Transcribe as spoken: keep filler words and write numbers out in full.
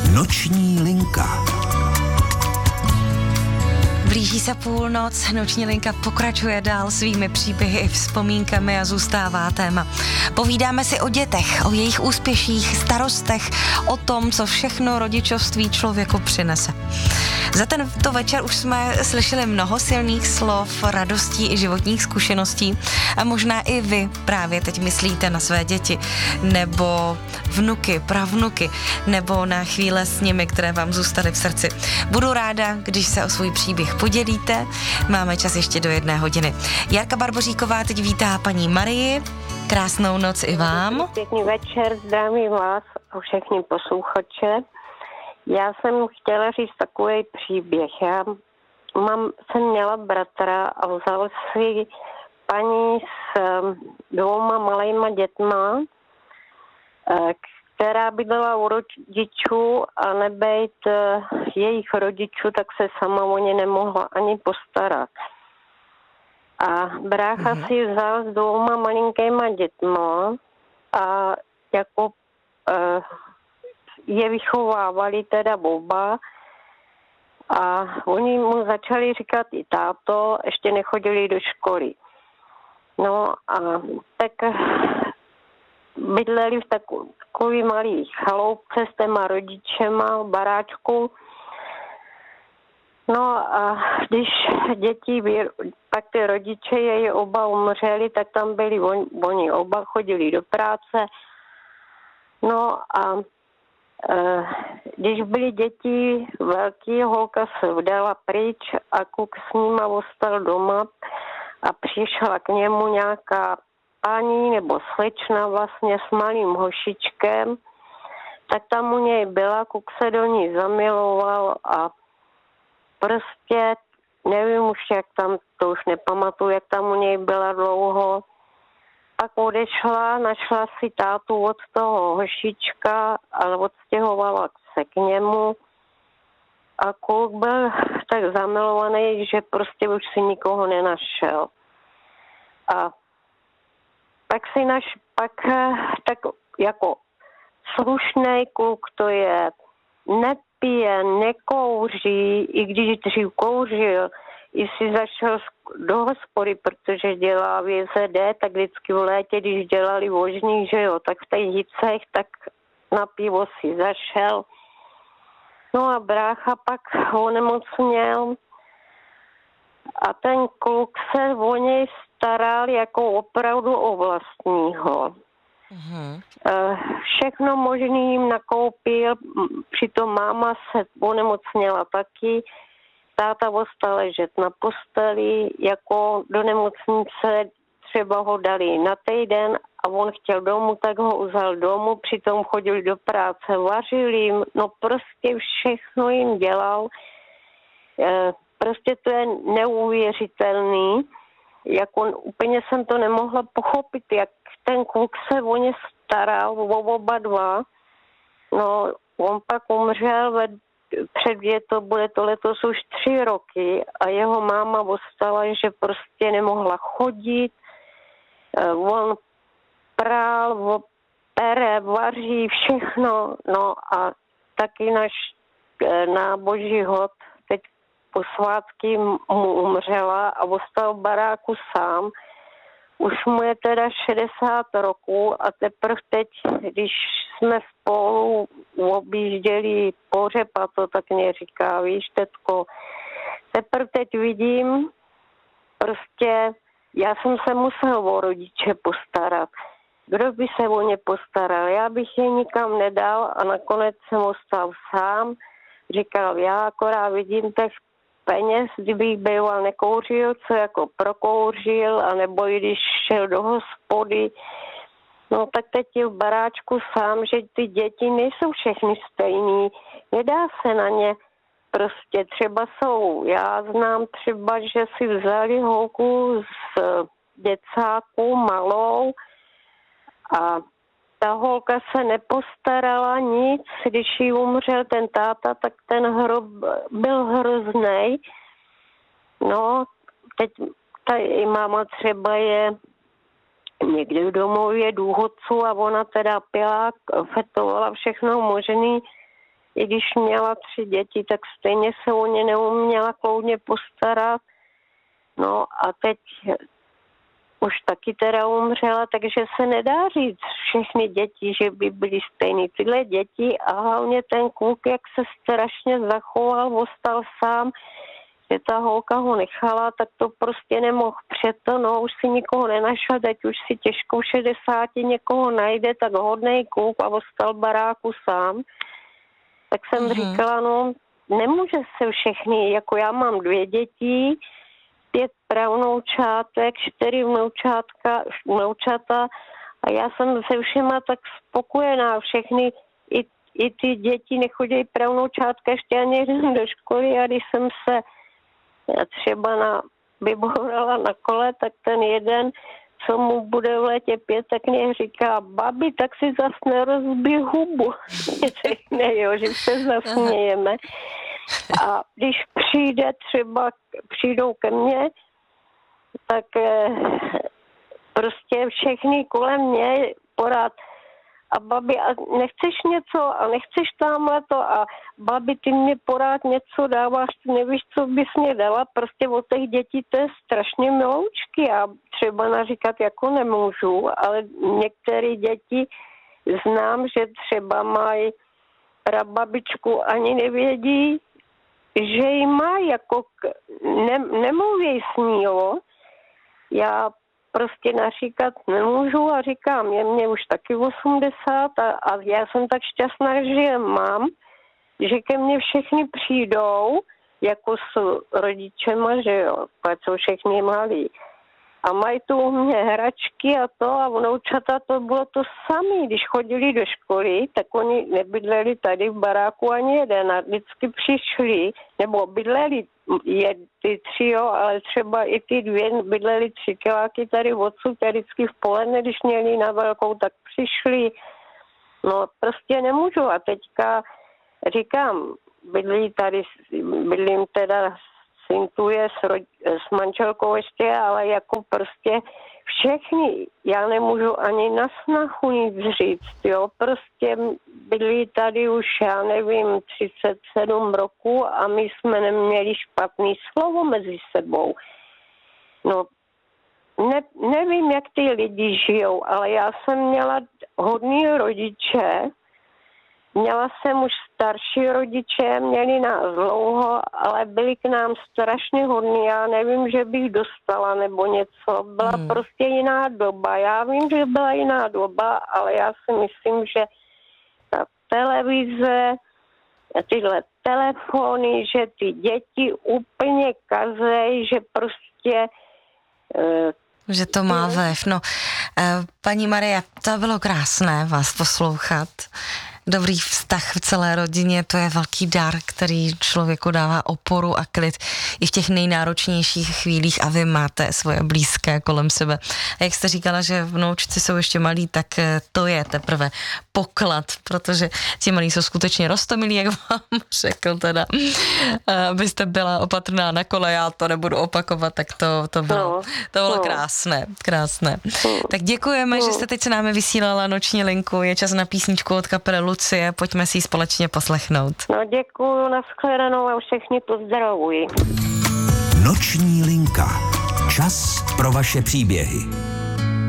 Noční linka. Blíží se půlnoc, Noční linka pokračuje dál svými příběhy i vzpomínkami a zůstává téma. Povídáme si o dětech, o jejich úspěších, starostech, o tom, co všechno rodičovství člověku přinese. Za tento večer už jsme slyšeli mnoho silných slov, radostí i životních zkušeností a možná i vy právě teď myslíte na své děti nebo vnuky, pravnuky nebo na chvíle s nimi, které vám zůstaly v srdci. Budu ráda, když se o svůj příběh podělíte. Máme čas ještě do jedné hodiny. Jarka Barboříková teď vítá paní Marii. Krásnou noc i vám. Pěkný večer, zdravím vás a všechny posluchače. Já jsem chtěla říct takový příběh. Já mám, jsem měla bratra a vzal si paní s dvouma malejma dětma, která bydlela u rodičů a nebejt jejich rodičů, tak se sama o ně nemohla ani postarat. A brácha mm-hmm. si vzal s dvouma malinkýma dětma a jako uh, je vychovávali teda oba a oni mu začali říkat i táto, ještě nechodili do školy. No a tak bydleli v takový malý chaloupce s těma rodičema, baráčku. No a když děti, pak ty rodiče její oba umřeli, tak tam byli, on, oni oba chodili do práce. No a e, když byly děti velký, holka se vdala pryč a kluk s nima ostal doma a přišla k němu nějaká paní nebo slečna vlastně s malým hošičkem, tak tam u něj byla, kluk se do ní zamiloval a prostě nevím už, jak tam, to už nepamatuju, jak tam u něj byla dlouho. Pak odešla, našla si tátu od toho hošička, ale odstěhovala se k němu. A kluk byl tak zamilovaný, že prostě už si nikoho nenašel. A pak si naš, pak tak jako slušný kluk to je, nepije, nekouří, i když dřív kouřil, i si zašel do hospody, protože dělá v J Z D, tak vždycky v létě, když dělali vožní, že jo, tak v těch hicech, tak na pivo si zašel. No a brácha pak onemocněl a ten kluk se o něj staral jako opravdu o vlastního. Mm-hmm. Všechno možný jim nakoupil, přitom máma se onemocněla taky, táta ostal ležet na posteli, jako do nemocnice třeba ho dali na týden a on chtěl domů, tak ho vzal domů, přitom chodili do práce, vařil jim, no prostě všechno jim dělal. Prostě to je neuvěřitelný, jako úplně jsem to nemohla pochopit, jak ten kluk se o ně staral, o oba dva. No, on pak umřel ve před to bude to letos už tři roky a jeho máma ostala, že prostě nemohla chodit. On prál, pere, vaří, všechno. No a taky náš náboží hod teď po svátky mu umřela a ostal v baráku sám. Už mu je teda šedesát roků a teprve teď, když jsme spolu objížděli pohřeb a to tak mě říká, víš, tetko, teprve teď vidím, prostě já jsem se musel o rodiče postarat. Kdo by se o ně postaral? Já bych je nikam nedal a nakonec jsem ostal sám. Říkal, já akorát vidím těch peněz, kdybych býval nekouřil, co jako prokouřil, anebo i když šel do hospody. No tak teď je v baráčku sám, že ty děti nejsou všechny stejný. Nedá se na ně prostě, třeba jsou, já znám třeba, že si vzali holku z děcáku malou a ta holka se nepostarala nic, když jí umřel ten táta, tak ten hrob byl hroznej. No, teď ta její máma třeba je někde v domově důchodců a ona teda pila, fetovala všechno možný. i když měla tři děti, tak stejně se o ně neuměla kloudně postarat. No a teď už taky teda umřela, takže se nedá říct všechny děti, že by byly stejný. Tyhle děti a hlavně ten kluk, jak se strašně zachoval, ostal sám, že ta holka ho nechala, tak to prostě nemohl přeto, no už si nikoho nenašel, teď už si těžko v šedesáti někoho najde, tak hodnej kluk a ostal baráku sám. Tak jsem mm-hmm. říkala, no nemůže se všechny, jako já mám dvě děti, pět pravnoučátek, čtyři vnoučátka, vnoučata a já jsem se všema tak spokojená, všechny, i, i ty děti nechodí pravnoučátka ještě ani jeden do školy a když jsem se třeba na, vybourala na kole, tak ten jeden, co mu bude v létě pět, tak mě říká, babi, tak si zas nerozbij hubu. Řekne, jo, že se zasmějeme. A když přijde třeba, přijdou ke mně, tak eh, prostě všechny kolem mě porád a babi, a nechceš něco a nechceš tamhle to a babi, ty mě porád něco dáváš, ty nevíš, co bys mě dala, prostě od těch dětí to je strašně miloučky a třeba naříkat jako nemůžu, ale některé děti znám, že třeba mají prababičku, ani nevědí, že ji má, jako ne, nemluví s ní, jo. Já prostě naříkat nemůžu a říkám, je mě už taky osmdesát a, a já jsem tak šťastná, že je mám, že ke mně všechny přijdou, jako s rodičema, že jo, pak jsou všechny malí. A mají tu u mě hračky a to a vnoučata to bylo to samé. Když chodili do školy, tak oni nebydleli tady v baráku ani jeden a vždycky přišli, nebo bydleli je, ty tři, jo, ale třeba i ty dvě bydleli tři kiláky tady odsud, tady vždycky v poledne, když měli na velkou, tak přišli. No prostě nemůžu a teďka říkám, bydlí tady, bydlím teda syntuje s, rodi- s manželkou ještě, ale jako prostě všechny, já nemůžu ani na snahu nic říct, jo, prostě byli tady už, já nevím, třicet sedm roků a my jsme neměli špatný slovo mezi sebou. No, ne, nevím, jak ty lidi žijou, ale já jsem měla hodný rodiče, měla jsem už starší rodiče, měli nás dlouho, ale byli k nám strašně hodní. Já nevím, že bych dostala nebo něco. Byla hmm. prostě jiná doba. Já vím, že byla jiná doba, ale já si myslím, že ta televize, tyhle telefony, že ty děti úplně kazej, že prostě... Uh, že to má vliv. No, uh, paní Marie, to bylo krásné vás poslouchat. Dobrý vztah v celé rodině, to je velký dar, který člověku dává oporu a klid i v těch nejnáročnějších chvílích a vy máte svoje blízké kolem sebe. A jak jste říkala, že vnoučci jsou ještě malí, tak to je teprve poklad, protože ti malí jsou skutečně roztomilí, jak vám řekl teda, abyste byla opatrná na kole, já to nebudu opakovat, tak to, to bylo, no, to bylo no. krásné, krásné. No. Tak děkujeme, no. že jste teď se námi vysílala noční linku, je čas na písničku od kapely Lucie, pojďme si ji společně poslechnout. No děkuju, nashledanou a všechny pozdravuji. Noční linka. Čas pro vaše příběhy.